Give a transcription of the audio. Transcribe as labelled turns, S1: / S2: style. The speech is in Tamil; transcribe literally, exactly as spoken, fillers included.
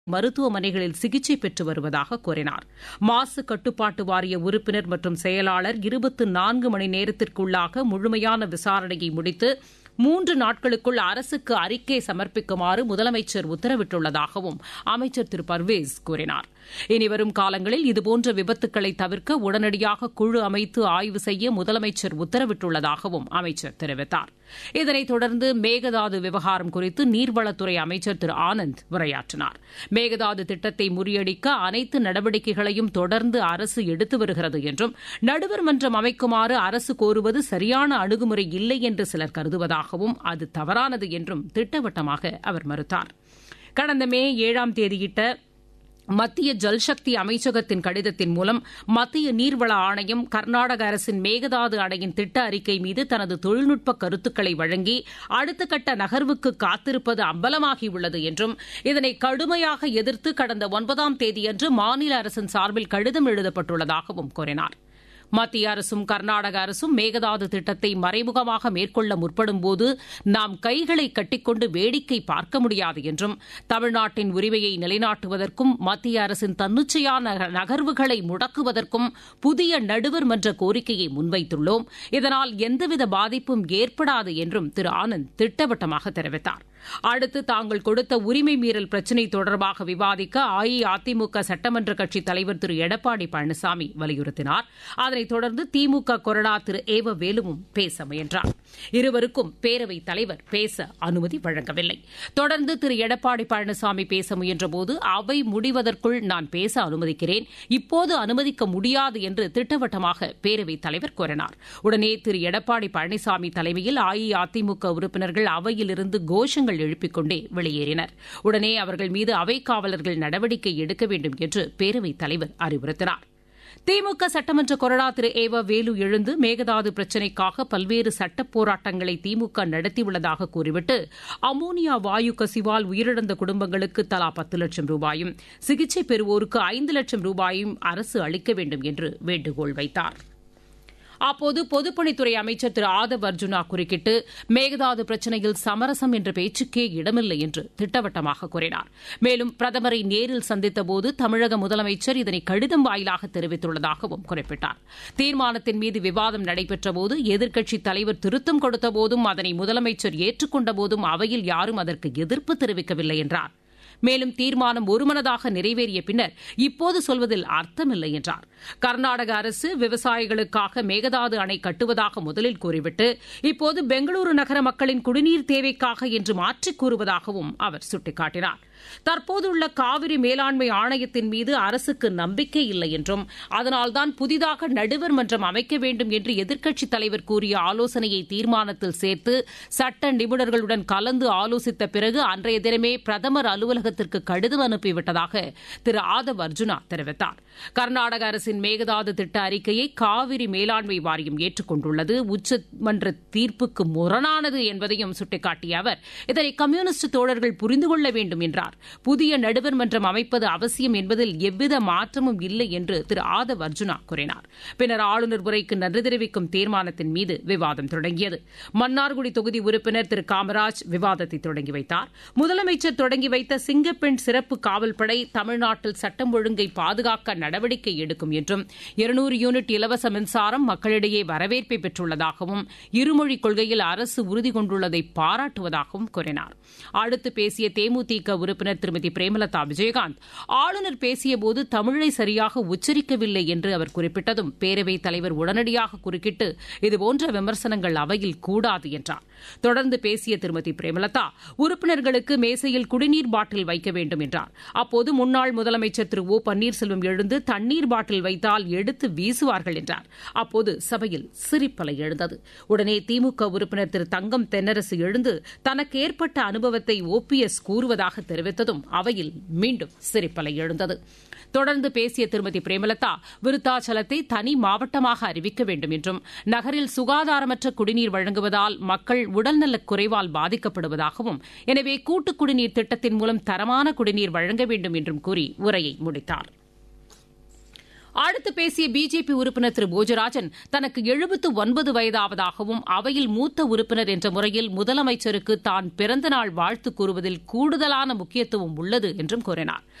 S1: மருத்துவமனைகளில் சிகிச்சை பெற்று வருவதாக கூறினார். மாசு கட்டுப்பாட்டு வாரிய உறுப்பினர் மற்றும் செயலாளர் இருபத்தி நான்கு மணி நேரத்திற்குள்ளாக முழுமையான விசாரணையை முடித்து மூன்று நாட்களுக்குள் அரசுக்கு அறிக்கை சமர்ப்பிக்குமாறு முதலமைச்சர் உத்தரவிட்டுள்ளதாகவும் அமைச்சர் திரு பர்வேஸ் கூறினார். இனிவரும் காலங்களில் இதுபோன்ற விபத்துக்களை தவிர்க்க உடனடியாக குழு அமைத்து ஆய்வு செய்ய முதலமைச்சர் உத்தரவிட்டுள்ளதாகவும் அமைச்சர் தெரிவித்தார். இதனைத் தொடர்ந்து மேகதாது விவகாரம் குறித்து நீர்வளத்துறை அமைச்சர் திரு ஆனந்த் உரையாற்றினார். மேகதாது திட்டத்தை முறியடிக்க அனைத்து நடவடிக்கைகளையும் தொடர்ந்து அரசு எடுத்து வருகிறது என்றும் நடுவர் மன்றம் அமைக்குமாறு அரசு கோருவது சரியான அணுகுமுறை இல்லை என்று சிலர் கருதுவதாகவும் அது தவறானது என்றும் திட்டவட்டமாக அவர் மறுத்தார். கடந்த மே ஏழாம் தேதியிட்ட மத்திய ஜல்சக்தி அமைச்சகத்தின் கடிதத்தின் மூலம் மத்திய நீர்வள ஆணையம் கர்நாடக அரசின் மேகதாது அணையின் திட்ட அறிக்கை மீது தனது தொழில்நுட்ப கருத்துக்களை வழங்கி அடுத்த கட்ட நகர்வுக்கு காத்திருப்பது அம்பலமாகியுள்ளது என்றும் இதனை கடுமையாக எதிர்த்து கடந்த ஒன்பதாம் தேதியன்று மாநில அரசின் சார்பில் கடிதம் எழுதப்பட்டுள்ளதாகவும் கூறினார். மத்திய அரசும் கர்நாடக அரசும் மேகதாது திட்டத்தை மறைமுகமாக மேற்கொள்ள முற்படும்போது நாம் கைகளை கட்டிக்கொண்டு வேடிக்கை பார்க்க முடியாது என்றும் தமிழ்நாட்டின் உரிமையை நிலைநாட்டுவதற்கும் மத்திய அரசின் தன்னிச்சையான நகர்வுகளை முடக்குவதற்கும் புதிய நடுவர் மன்ற கோரிக்கையை முன்வைத்துள்ளோம். இதனால் எந்தவித பாதிப்பும் ஏற்படாது என்றும் திரு ஆனந்த் திட்டவட்டமாக தெரிவித்தார். அடுத்து தாங்கள் கொடுத்த உரிமை மீறல் பிரச்சினை தொடர்பாக விவாதிக்க அஇஅதிமுக சட்டமன்ற கட்சித் தலைவர் திரு எடப்பாடி பழனிசாமி வலியுறுத்தினார். அதனைத் தொடர்ந்து திமுக கொறடா திரு ஏவ வேலுவும் பேச முயன்றார். இருவருக்கும் பேரவைத் தலைவர் பேச அனுமதி வழங்கவில்லை. தொடர்ந்து திரு எடப்பாடி பழனிசாமி பேச முயன்றபோது அவை முடிவதற்குள் நான் பேச அனுமதிக்கிறேன், இப்போது அனுமதிக்க முடியாது என்று திட்டவட்டமாக பேரவைத் தலைவர் கூறினார். உடனே திரு எடப்பாடி பழனிசாமி தலைமையில் அஇஅதிமுக உறுப்பினர்கள் அவையிலிருந்து கோஷங்கள் எழுப்பிக் கொண்டே வெளியேறினர். உடனே அவர்கள் மீது அவைக் காவலர்கள் நடவடிக்கை எடுக்க வேண்டும் என்று பேரவைத் தலைவர் அறிவுறுத்தினார். திமுக சட்டமன்ற கொறடா திரு ஏவ வேலு எழுந்து மேகதாது பிரச்சினைக்காக பல்வேறு சட்டப் போராட்டங்களை திமுக நடத்தியுள்ளதாக கூறிவிட்டு அமோனியா வாயு கசிவால் உயிரிழந்த குடும்பங்களுக்கு தலா பத்து லட்சம் ரூபாயும் சிகிச்சை பெறுவோருக்கு ஐந்து லட்சம் ரூபாயும் அரசு அளிக்க வேண்டும் என்று வேண்டுகோள் வைத்தார். அப்போது பொதுப்பணித்துறை அமைச்சர் திரு ஆதவ் அர்ஜுனா குறுக்கிட்டு மேகதாது பிரச்சினையில் சமரசம் என்ற பேச்சுக்கே இடமில்லை என்று திட்டவட்டமாக கூறினார். மேலும் பிரதமரை நேரில் சந்தித்தபோது தமிழக முதலமைச்சர் இதனை கடிதம் வாயிலாக தெரிவித்துள்ளதாகவும் குறிப்பிட்டார். தீர்மானத்தின் மீது விவாதம் நடைபெற்றபோது எதிர்க்கட்சித் தலைவர் திருத்தம் கொடுத்தபோதும் அதனை முதலமைச்சர் ஏற்றுக்கொண்டபோதும் அவையில் யாரும் அதற்கு எதிர்ப்பு தெரிவிக்கவில்லை என்றார். மேலும் தீர்மானம் ஒருமனதாக நிறைவேறிய பின்னர் இப்போது சொல்வதில் அர்த்தமில்லை என்றார். கர்நாடக அரசு விவசாயிகளுக்காக மேகதாது அணை கட்டுவதாக முதலில் கூறிவிட்டு இப்போது பெங்களூரு நகர மக்களின் குடிநீர் தேவைக்காக என்று மாற்றிக் கூறுவதாகவும் அவர் சுட்டிக்காட்டினார். தற்போதுள்ள காவிரி மேலாண்மை ஆணையத்தின் மீது அரசுக்கு நம்பிக்கை இல்லை என்றும் அதனால்தான் புதிதாக நடுவர் மன்றம் அமைக்க வேண்டும் என்று எதிர்க்கட்சித் தலைவர் கூறிய ஆலோசனையை தீர்மானத்தில் சேர்த்து சட்ட நிபுணர்களுடன் கலந்து ஆலோசித்த பிறகு அன்றைய தினமே பிரதமர் அலுவலகத்திற்கு கடிதம் அனுப்பிவிட்டதாக திரு ஆதவ் அர்ஜுனா தெரிவித்தார். கர்நாடக அரசின் மேகதாது திட்ட அறிக்கையை காவிரி மேலாண்மை வாரியம் ஏற்றுக்கொண்டுள்ளது உச்சமன்ற தீர்ப்புக்கு முரணானது என்பதையும் சுட்டிக்காட்டிய அவர் இதனை கம்யூனிஸ்ட் தோழர்கள் புரிந்து கொள்ள வேண்டும் என்றார். புதிய நடுவர் மன்றம் அமைப்பது அவசியம் என்பதில் எவ்வித மாற்றமும் இல்லை என்று திரு ஆதவ் அர்ஜுனா கூறினார். பின்னர் ஆளுநர் உரைக்கு நன்றி தெரிவிக்கும் தீர்மானத்தின் மீது விவாதம் தொடங்கியது. மன்னார்குடி தொகுதி உறுப்பினர் திரு காமராஜ் விவாதத்தை தொடங்கி வைத்தார். முதலமைச்சர் தொடங்கி வைத்த சிங்கப்பெண் சிறப்பு காவல்படை தமிழ்நாட்டில் சட்டம் ஒழுங்கை பாதுகாக்க நடவடிக்கை எடுக்கும் என்றும் இருநூறு யூனிட் இலவச மின்சாரம் மக்களிடையே வரவேற்பை பெற்றுள்ளதாகவும் இருமொழி கொள்கையில் அரசு உறுதி கொண்டுள்ளதை பாராட்டுவதாகவும் கூறினார். அடுத்து பேசிய தேமுதிக உறுப்பினர் திருமதி பிரேமலதா விஜயகாந்த் ஆளுநர் பேசியபோது தமிழை சரியாக உச்சரிக்கவில்லை என்று அவர் குறிப்பிட்டதும் பேரவைத் தலைவர் உடனடியாக குறுக்கிட்டு இதுபோன்ற விமர்சனங்கள் அவையில் கூடாது என்றார். தொடர்ந்து பேசிய திருமதி பிரேமலதா உறுப்பினர்களுக்கு மேசையில் குடிநீர் பாட்டில் வைக்க வேண்டும் என்றார். அப்போது முன்னாள் முதலமைச்சர் திரு ஓ பன்னீர்செல்வம் எழுந்து தண்ணீர் பாட்டில் வைத்தால் எடுத்து வீசுவார்கள் என்றார். அப்போது சபையில் சிரிப்பலை எழுந்தது. உடனே திமுக உறுப்பினர் திரு தங்கம் தென்னரசு எழுந்து தனக்கு ஏற்பட்ட அனுபவத்தை ஓபிஎஸ் கூறுவதாக தெரிவித்ததும் அவையில் மீண்டும் சிரிப்பலை எழுந்தது. தொடர்ந்து பேசிய திருமதி பிரேமலதா விருத்தாச்சலத்தை தனி மாவட்டமாக அறிவிக்க வேண்டும் என்றும் நகரில் சுகாதாரமற்ற குடிநீர் வழங்குவதால் மக்கள் உடல்நலக் குறைவால் பாதிக்கப்படுவதாகவும் எனவே கூட்டு குடிநீர் திட்டத்தின் மூலம் தரமான குடிநீர் வழங்க வேண்டும் என்றும் கூறி உரையை முடித்தார். அடுத்து பேசிய பிஜேபி உறுப்பினர் திரு போஜராஜன் தனக்கு எழுபத்து ஒன்பது வயதாவதாகவும் அவையில் மூத்த உறுப்பினர் என்ற முறையில் முதலமைச்சருக்கு தான் பிறந்தநாள் வாழ்த்து கூறுவதில் கூடுதலான முக்கியத்துவம் உள்ளது என்றும் கூறினார்.